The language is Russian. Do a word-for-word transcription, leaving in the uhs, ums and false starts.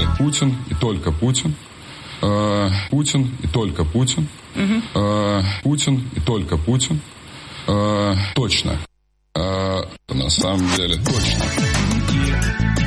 Путин и только Путин. Э, Путин и только Путин. Угу. Э, Путин и только Путин. Э, точно. Э, на самом деле точно.